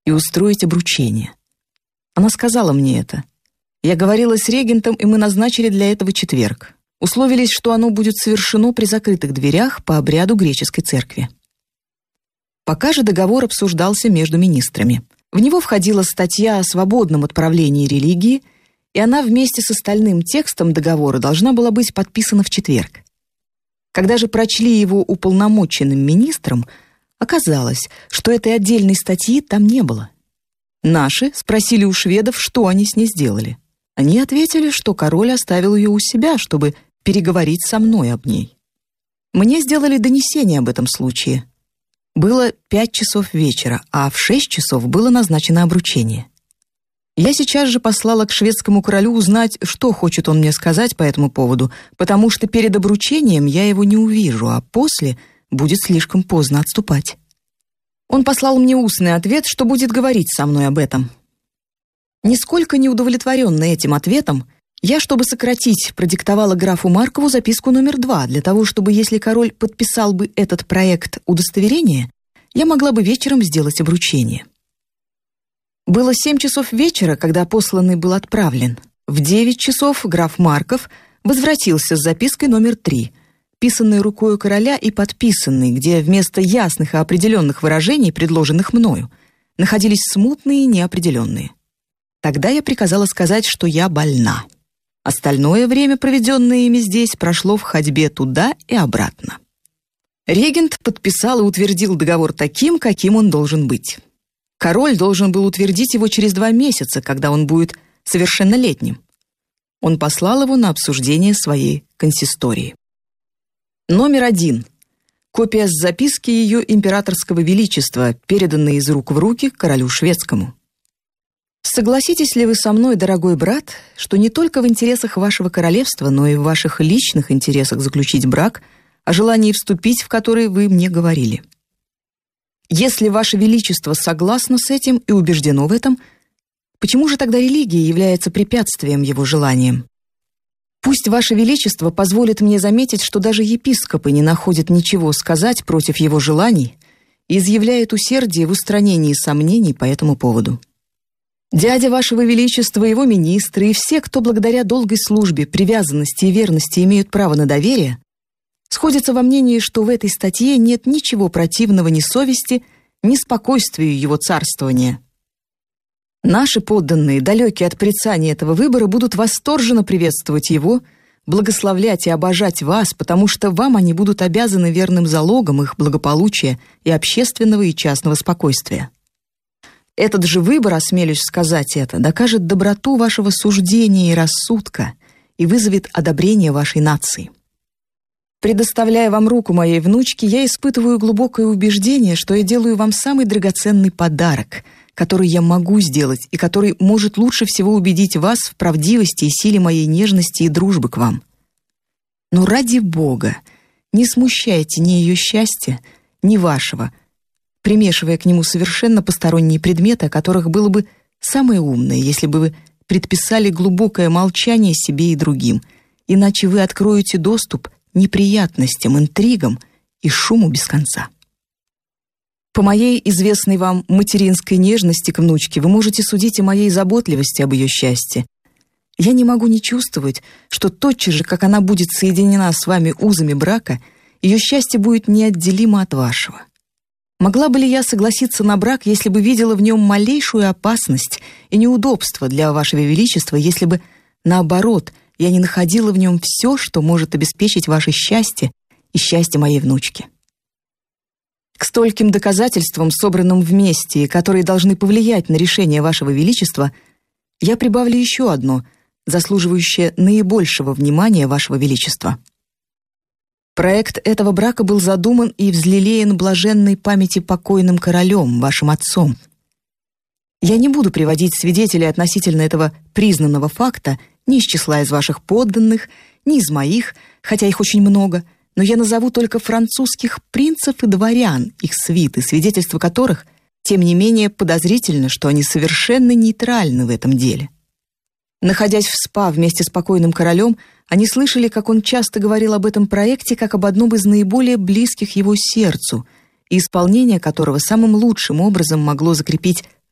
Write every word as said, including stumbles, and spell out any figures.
и устроить обручение. Она сказала мне это. Я говорила с регентом, и мы назначили для этого четверг. Условились, что оно будет совершено при закрытых дверях по обряду греческой церкви. Пока же договор обсуждался между министрами. В него входила статья о свободном отправлении религии, и она вместе с остальным текстом договора должна была быть подписана в четверг. Когда же прочли его уполномоченным министрам, оказалось, что этой отдельной статьи там не было. Наши спросили у шведов, что они с ней сделали. Они ответили, что король оставил ее у себя, чтобы переговорить со мной об ней. Мне сделали донесение об этом случае. Было пять часов вечера, а в шесть часов было назначено обручение. Я сейчас же послала к шведскому королю узнать, что хочет он мне сказать по этому поводу, потому что перед обручением я его не увижу, а после будет слишком поздно отступать. Он послал мне устный ответ, что будет говорить со мной об этом. Нисколько не удовлетворенная этим ответом, я, чтобы сократить, продиктовала графу Маркову записку номер два, для того, чтобы, если король подписал бы этот проект удостоверения, я могла бы вечером сделать обручение. Было семь часов вечера, когда посланный был отправлен. В девять часов граф Марков возвратился с запиской номер три, писанной рукою короля и подписанной, где вместо ясных и определенных выражений, предложенных мною, находились смутные и неопределенные. Тогда я приказала сказать, что я больна. Остальное время, проведенное ими здесь, прошло в ходьбе туда и обратно. Регент подписал и утвердил договор таким, каким он должен быть. Король должен был утвердить его через два месяца, когда он будет совершеннолетним. Он послал его на обсуждение своей консистории. Номер один. Копия с записки ее императорского величества, переданной из рук в руки королю шведскому. Согласитесь ли вы со мной, дорогой брат, что не только в интересах вашего королевства, но и в ваших личных интересах заключить брак, о желании вступить в который вы мне говорили? Если ваше величество согласно с этим и убеждено в этом, почему же тогда религия является препятствием его желаниям? Пусть ваше величество позволит мне заметить, что даже епископы не находят ничего сказать против его желаний и изъявляют усердие в устранении сомнений по этому поводу. Дядя вашего величества, его министры и все, кто благодаря долгой службе, привязанности и верности имеют право на доверие, сходятся во мнении, что в этой статье нет ничего противного ни совести, ни спокойствию его царствования. Наши подданные, далекие от порицания этого выбора, будут восторженно приветствовать его, благословлять и обожать вас, потому что вам они будут обязаны верным залогом их благополучия и общественного и частного спокойствия. Этот же выбор, осмелюсь сказать это, докажет доброту вашего суждения и рассудка и вызовет одобрение вашей нации. Предоставляя вам руку моей внучки, я испытываю глубокое убеждение, что я делаю вам самый драгоценный подарок, который я могу сделать и который может лучше всего убедить вас в правдивости и силе моей нежности и дружбы к вам. Но ради Бога, не смущайте ни ее счастья, ни вашего, примешивая к нему совершенно посторонние предметы, о которых было бы самое умное, если бы вы предписали глубокое молчание себе и другим, иначе вы откроете доступ неприятностям, интригам и шуму без конца. По моей известной вам материнской нежности к внучке вы можете судить о моей заботливости об ее счастье. Я не могу не чувствовать, что тотчас же, как она будет соединена с вами узами брака, ее счастье будет неотделимо от вашего. Могла бы ли я согласиться на брак, если бы видела в нем малейшую опасность и неудобство для вашего величества, если бы, наоборот, я не находила в нем все, что может обеспечить ваше счастье и счастье моей внучки? К стольким доказательствам, собранным вместе, и которые должны повлиять на решение вашего величества, я прибавлю еще одно, заслуживающее наибольшего внимания вашего величества. Проект этого брака был задуман и взлелеян блаженной памяти покойным королем, вашим отцом. Я не буду приводить свидетелей относительно этого признанного факта ни из числа из ваших подданных, ни из моих, хотя их очень много, но я назову только французских принцев и дворян, их свиты, свидетельства которых, тем не менее, подозрительно, что они совершенно нейтральны в этом деле. Находясь в СПА вместе с покойным королем, они слышали, как он часто говорил об этом проекте как об одном из наиболее близких его сердцу, и исполнение которого самым лучшим образом могло закрепить